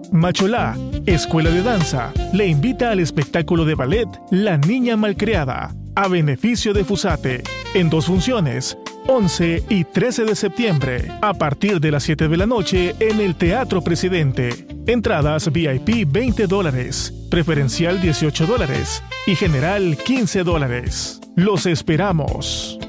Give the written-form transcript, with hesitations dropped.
Macholá, Escuela de Danza, le invita al espectáculo de ballet La Niña Malcriada, a beneficio de FUSATE, en 2 funciones, 11 y 13 de septiembre, a partir de las 7 de la noche en el Teatro Presidente. Entradas VIP $20, preferencial $18 y general $15. Los esperamos.